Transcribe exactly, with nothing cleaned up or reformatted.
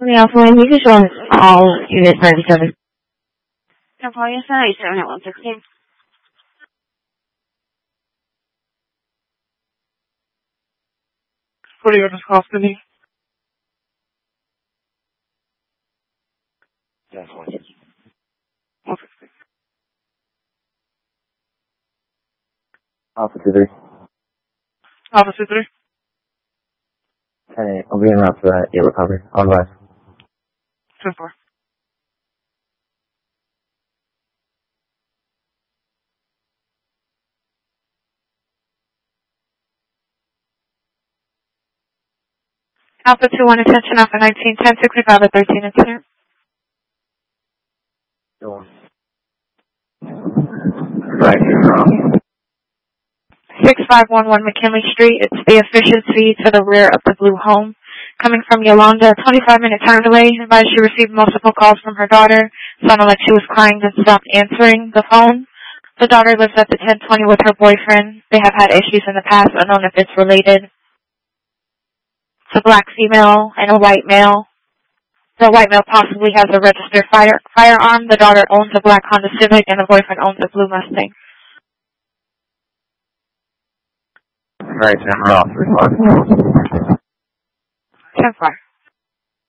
Yeah, so you can show all units ninety-seven. ten four, yes, ninety-seven at one sixteen. What are you just costing me? That's one sixty. one sixty. Alpha two three. Alpha two three. Hey, I'll be en route for that. Yeah, recovery. All advice. ten four. Alpha two one, attention, Alpha nineteen ten sixty-five at thirteen and two. Go on. Right, wrong. six five one one McKinley Street. It's the efficiency to the rear of the blue home. Coming from Yolanda, twenty-five minute time delay. Advised she received multiple calls from her daughter. Sounded like she was crying and stopped answering the phone. The daughter lives at the ten twenty with her boyfriend. They have had issues in the past, unknown if it's related. It's a black female and a white male. The white male possibly has a registered fire, firearm. The daughter owns a black Honda Civic and the boyfriend owns a blue Mustang. Right, I'm off. ten four.